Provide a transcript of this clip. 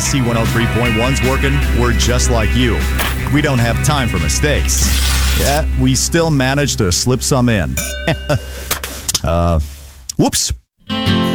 SC103.1's working, we're just like you. We don't have time for mistakes. Yeah, we still manage to slip some in. Whoops.